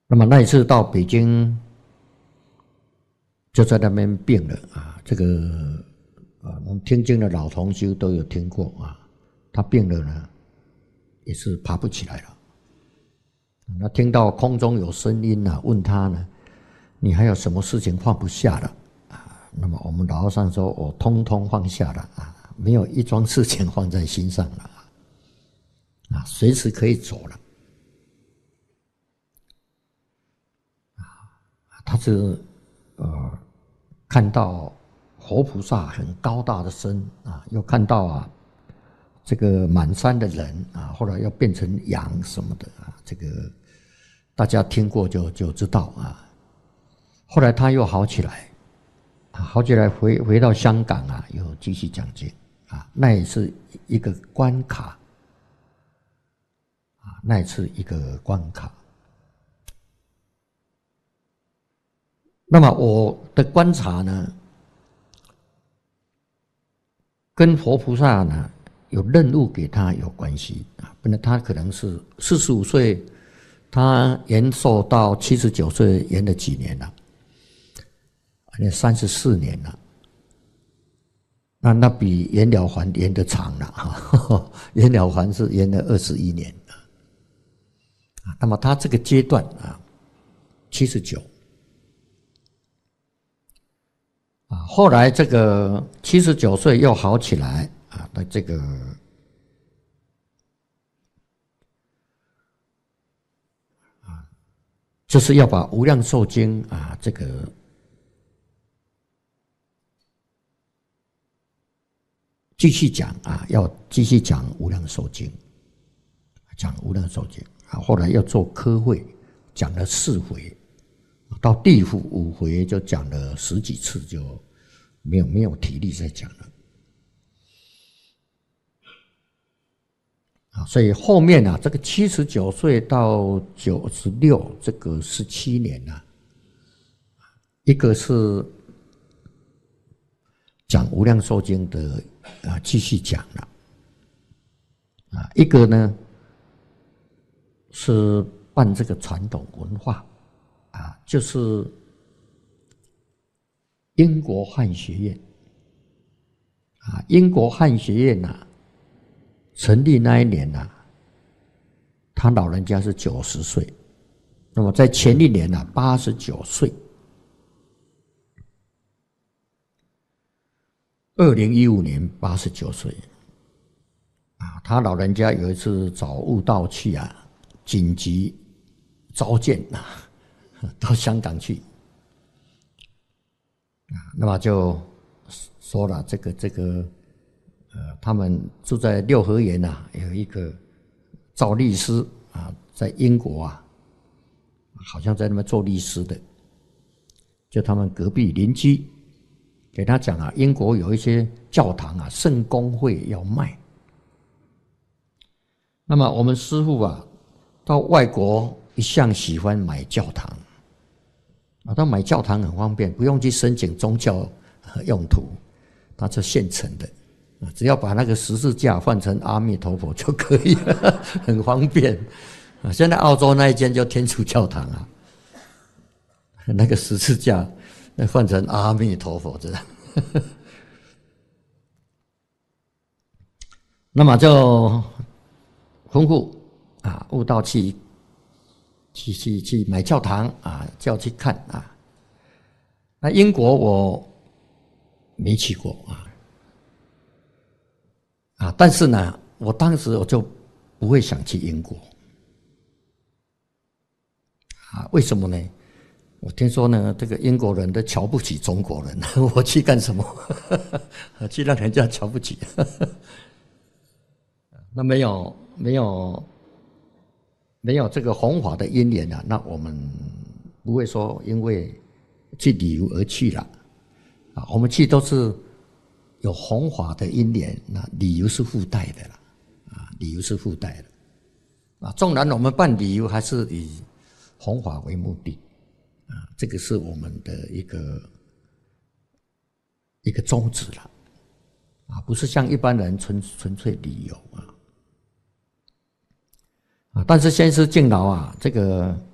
那么那一次到北京，就在那边病了啊。这个我们听经的老同修都有听过啊。他病了呢，也是爬不起来了。那听到空中有声音啊，问他呢，你还有什么事情放不下了啊？那么我们老和尚说，我通通放下了啊，没有一桩事情放在心上了啊，随时可以走了。他是看到活菩萨很高大的身啊，又看到啊这个满山的人啊，后来要变成羊什么的啊，这个大家听过就知道啊。后来他又好起来，好起来回到香港啊，又继续讲经啊，那也是一个关卡啊，那也是一个关卡。那么我的观察呢，跟佛菩萨呢有任务给他有关系啊，不然他可能是45岁，他延寿到79岁，延了几年了？34年了。那比延了还延得长了哈，延了还是延了21年啊。那么他这个阶段啊，79。后来这个79岁又好起来啊，那这个就是要把《无量寿经》啊这个继续讲啊，要继续讲《无量寿经》，讲《无量寿经》啊。后来要做科会，讲了4回。到第5回就讲了10几次，就没有体力再讲了啊。所以后面啊，这个79岁到96这个17年啊，一个是讲《无量寿经》的继续讲了啊，一个呢是办这个传统文化。啊，就是英国汉学院啊，英国汉学院呐，成立那一年呐，他老人家是90岁，那么在前一年呐89岁，2015年89岁啊，他老人家有一次找悟道去啊，紧急召见啊。到香港去那么就说了这个他们住在六合园啊，有一个赵律师啊，在英国啊，好像在那边做律师的，就他们隔壁邻居给他讲啊，英国有一些教堂啊，圣公会要卖。那么我们师父啊，到外国一向喜欢买教堂。他买教堂很方便，不用去申请宗教用途，它是现成的，只要把那个十字架换成阿弥陀佛就可以了，很方便。现在澳洲那一间叫天主教堂啊，那个十字架换成阿弥陀佛这样。那么就吩咐啊，悟道去买教堂啊，叫去看啊。那英国我没去过啊，但是呢，我当时我就不会想去英国啊。为什么呢？我听说呢，这个英国人都瞧不起中国人，我去干什么？去让人家瞧不起？那没有这个弘法的因缘啊，那我们不会说因为去旅游而去了啊。我们去都是有弘法的因缘，那旅游是附带的啦啊，旅游是附带的啊。纵然我们办旅游还是以弘法为目的啊，这个是我们的一个宗旨了啊，不是像一般人纯粹旅游啊。但是先师敬老啊，这个